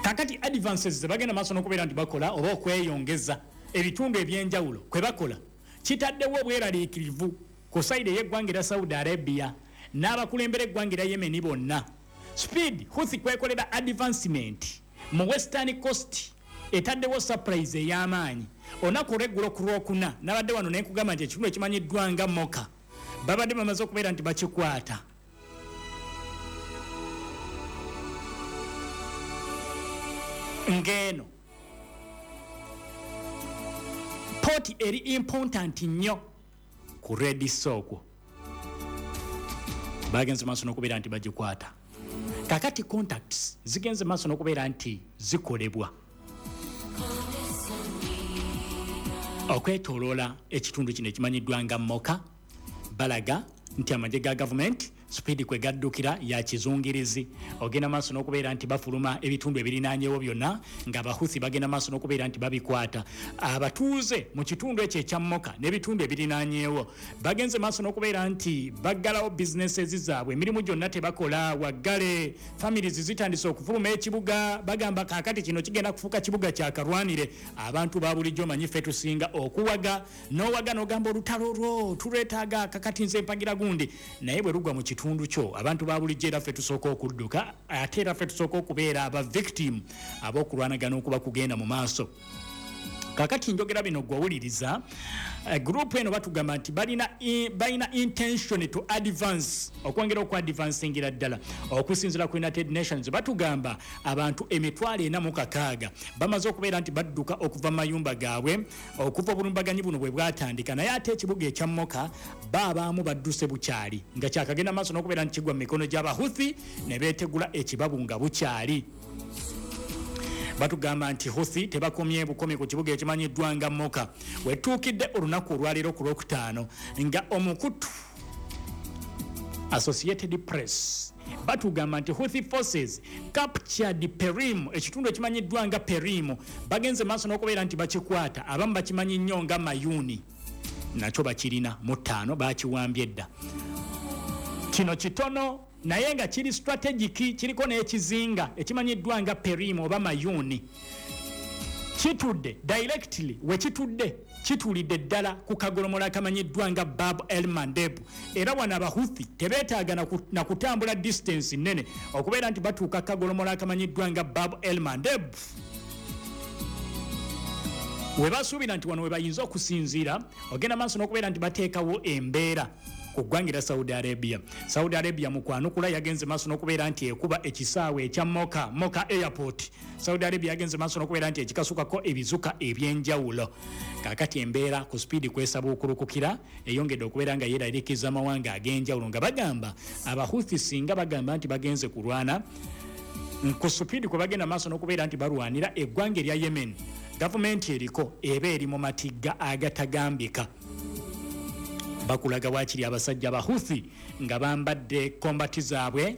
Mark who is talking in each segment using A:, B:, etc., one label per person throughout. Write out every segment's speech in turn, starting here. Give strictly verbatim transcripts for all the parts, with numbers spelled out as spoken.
A: kakati advances bagenda maaso n'okubeera nti bakola oba okweyongeza ebitundu ebyenjawulo kwe bakola kitaddewo obweraliikirivu ku sayidi ey'eggwanga erya Saudi Arabia n'abakulembera eggwanga erya Yemen bonna. Speed Houthi kwekolera advancement mu Western Coast etaddewo surprise ey'amaanyi. Onaku olw'eggulo ku Lwokuna nabadde wano ne nkugamba nti ekitundu ekimanyiddwa nga Moka babadde bamaze okubeera nti bakikwata. Ngeno port eri important nnyo ku Red Sea okwo bagenze maaso n'okubeera nti bagikwata. Kakati contacts zigenze maaso n'okubeera nti zikolebwa okwetoloola ekitundu kino ekimanyiddwa nga Moka. Balaga nti amagye ga gavumenti Speed kwe gaddukira ya kizungirizi ogenda maaso n'okubeera nti bafuluma ebitundu ebirinaanyeewo byonna nga Abahouthi bagenda maaso n'okubeera nti babikwata. Abatuuze mu kitundu ekyo ekya Moka n'ebitundu ebirinaanyeewo bagenze maaso n'okubeera nti baggalawo businesses zaabwe, emirimu gyonna tebakola, waggale families zitandise okufuluma ekibuga. Bagamba kaakati kino kigenda kufuuka kibuga kya kalwanire. Abantu ba bulijjo manyi ffe tusinga okuwaga n'owaga n'ogamba olutalo lwo tulwetaaga kakati nze mpagira gundi naye bwe lugwa mu kitundu kyo abantu ba bulijjo era ffe tusooka okudduka ate era ffe tusooka okubeera aba victim ab'okulwanagana okuba kugenda mu maaso. Kakati njogera bino gwawuliriza uh, group eno batugamba nti balina in, balina intention to advance okwongera okwa advancingira ddala okusinzira ku United Nations. Batugamba abantu emitwalo ena mu kakaaga bamaze okubeera nti badduka okuva mayumba gaabwe okuva obulumbaganyi buno bwe bwatandika, naye ate ekibuga ekya Moka baabaamu badduse bukyali nga kyakagenda maaso n'okubeera nti kigwa mu mikono gy'Abahouthi ne beetegula ekibabu nga bukyali. Batugamba nti Houthi tebakomye bukomi ku kibuga ekimanyiddwa nga Moka wetuukidde olunaku olwaleero ku Lwokutaano nga omukutu Associated Press batugamba nti Houthi forces captured Perim, ekitundu ekimanyiddwa nga Perim bagenze maaso n'okubeera nti bakikwata. Abamu bakimanyi nnyo nga Mayuni nakyo bakirina mu ttaano bakiwambye edda. Kino kitono naye nga kiri strategic, kiriko n'ekizinga ekimanyiddwa nga Perim oba Mayuni. Kitudde directly we kitudde kitulidde ddala ku kagolomola akamanyiddwa nga Bab el Mandeb. Era wana Abahouthi tebeetaaga na kutambula distance nene okubeera nti batuuka kagolomola akamanyiddwa nga Bab el Mandeb. We basuubira nti wano we bayinza okusinziira ogenda maaso n'okubeera nti bateekawo embeera ku ggwanga erya Saudi Arabia. Saudi Arabia mu kwanukula yagenze maaso n'okubeera nti ekuba ekisaawe ekya Moka, Moka Airport. Saudi Arabia yagenze maaso n'okubeera nti ekikasukako ebizuka ebyenjawulo. Kaakati embeera ku Speed kwesaba okulukukira eyongedde okubeera nga yeeraliikiriza amawanga ag'enjawulo nga bagamba Abahouthi singa bagamba nti bagenze kulwana ku Speed kwe bagenda maaso n'okubeera nti balwanira eggwanga erya Yemen, gavumenti eriko eba eri mu matigga agatagambika. Bakulaga waakiri abasajja Abahouthi nga bambadde kombati zaabwe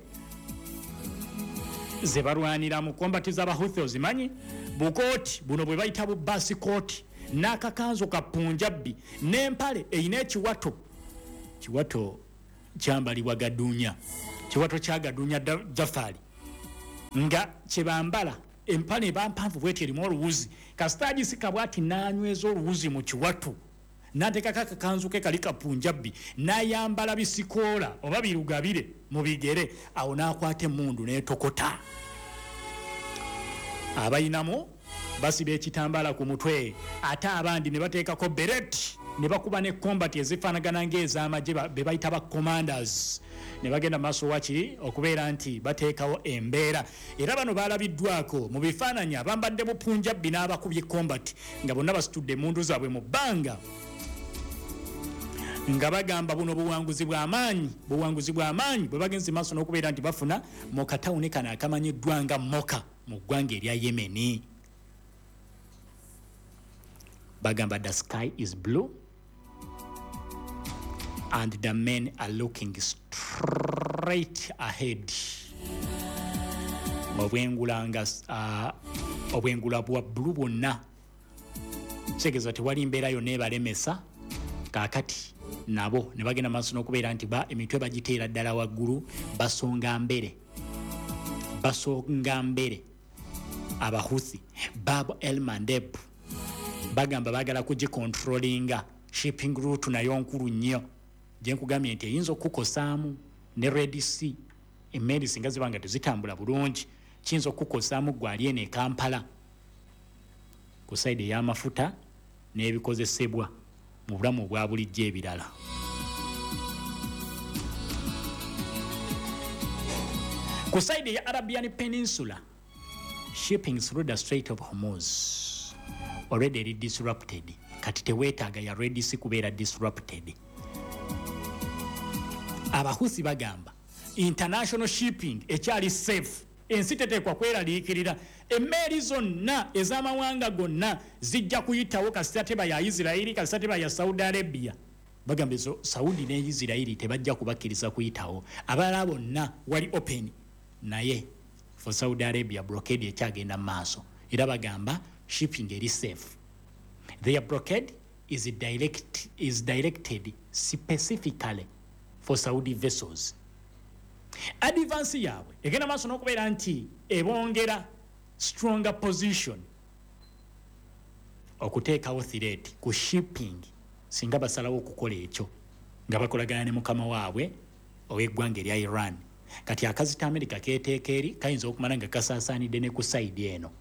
A: ze balwanira mu kombati z'Abahouthi ozimanyi bukooti buno bwe bayita bu basi kooti n'akakanzu ka punjabi n'empale eyina ekiwato kiwato kyambalibwa Gadunya, kiwato kya Gadunya Jafari nga kyebambala empale bampanvu bweti erimu oluwuzi kasitaagi sikabwati n'anyweza oluwuzi mu kiwato n'ateekako akakanzu ke kali ka punjabi n'ayambala bisikoola oba birugabire mu bigere awo n'akwata emmundu n'etokota. Abayinamu basiba ekitambaala ku mutwe ate abandi ne bateekako bereti ne bakuba ne kombati ezifaanagana ng'ez'amagye be bayita ba commanders ne bagenda maaso waakiri okubeera nti bateekawo embeera. Era bano baalabiddwako mu bifaananyi abambadde bupunjabi n'abakubye kombati nga bonna basitudde emmundu zaabwe mu bbanga nga bagamba buno buwanguzi bw'amaanyi buwanguzi bw'amaanyi bwe bagenze maaso n'okubeera nti bafuna mu katawuni kano akamanyiddwa nga Moka mu ggwanga erya Yemeni. Bagamba the sky is blue and the men are looking straight ahead. Obwengulanga uh, obwengula bwa blue bwonna kitegeeza tewali mbeera yonna ebalemesa. Kaakati nabo ne bagenda maaso n'okubeera nti ba emitwe bagiteera ddala waggulu basonga mbere basonga mbere abahuthi Bab el Mandeb bagamba bagala kugicontrollinga shipping route nayo nkulu nnyo gye nkugambye nti eyinza okukosaamu ne Red Sea emmeri singa zibanga tezitambula bulungi kiyinza okukosaamu gwali eno e Kampala ku side y'amafuta n'ebikozesebwa mu bulamu obwa bulijjo ebirala. Ku side ya Arabian Peninsula shipping through the Strait of Hormuz already disrupted kati teweetaaga ya Red Sea kubeera disrupted. Abahusi bagamba international shipping ekyali safe ensi teteekwa kweraliikirira emmeri zonna ez'amawanga gonna zijja kuyitawo kasita teba ya Isirairi kasita teba ya Saudi Arabia. Bagamba ezo Saudi ne Isirairi tebajja kubakkiriza kuyitawo abalala bonna wali open naye for Saudi Arabia blockade ekyagenda maaso era bagamba shipping eri safe. Their blockade is direct is directed specifically for Saudi vessels. Advance yaabwe egenda maaso n'okubeera nti ebongera stronger position okuteekawo threat ku shipping singa basalawo okukola ekyo nga bakolagana ne mukama waabwe ow'eggwanga erya Iran. Kati akazita America keeteeka eri kayinza okumala nga kasaasaanidde ne ku side eno.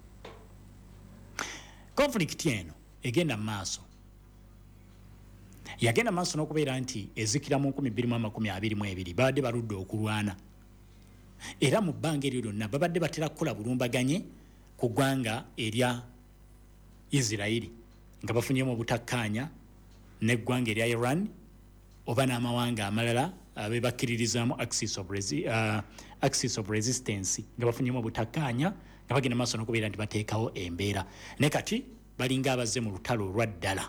A: Conflict eno egenda maaso yagenda maaso n'okubeera nti ezikira mu nkumi bbiri mu amakumi abiri mu ebiri babadde baludde okulwana era mu bbanga eryo lyonna babadde batera kukola bulumbaganye ku ggwanga erya Isirairi nga bafunyemu obutakkaanya n'eggwanga erya Iran oba n'amawanga amalala abe bakkiririzaamu axis of, resi uh, axis of resistance nga bafunyemu obutakkaanya nga bagenda maaso n'okubeera nti bateekawo embeera ne kati balinga abazze mu lutalo olwa ddala.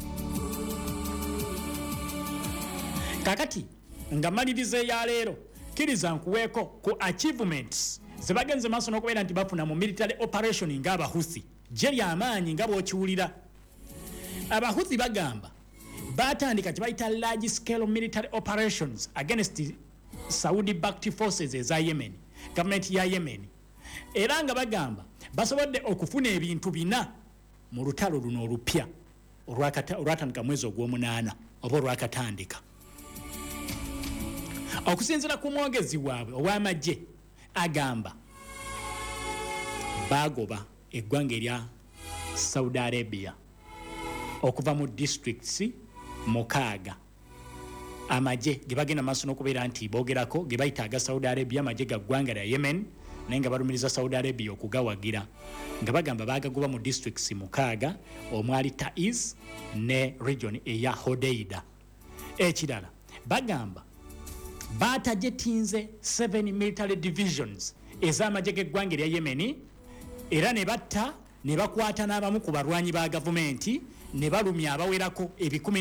A: Kakati nga malirize ya leero kiriza nkuweeko ku achievements zebagenze maaso n'okubeera nti bafuna mu military operation ng'abahuthi gye ly'amaanyi nga bw'okiwulira. Abahuthi bagamba batandika kye bayita large scale military operations against Saudi backed forces eza Yemen, government ya Yemen, era nga bagamba basobodde okufuna ebintu bina mu lutalo luno olupya olwatandika mwezi ogw'omunaana oba olwakatandika. Okusinziira ku mwogezi waabwe ow'amagye agamba bagoba eggwanga erya Saudi Arabia okuva mu districts mukaaga amagye ge bagenda maaso n'okubeera nti boogerako ge bayita aga Saudi Arabia amagye ga ggwanga lya Yemen naye nga balumiriza Saudi Arabia okugawagira nga bagamba baagagoba mu districts mukaaga omwali Taiz ne region eya Hodeida. Ekirala bagamba batajetinze seven military divisions ez'amagye g'eggwanga erya Yemen era ne batta ne bakwata n'abamu ku balwanyi ba gavumenti ne balumya abawerako ebikumi